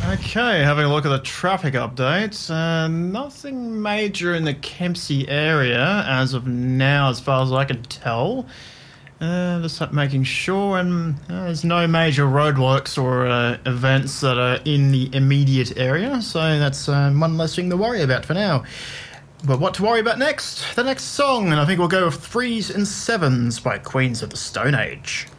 Okay, having a look at the traffic updates. Nothing major in the Kempsey area as of now, as far as I can tell. Just making sure, and there's no major roadworks or events that are in the immediate area, so that's one less thing to worry about for now. But what to worry about next? The next song, and I think we'll go with 3s and 7s by Queens of the Stone Age.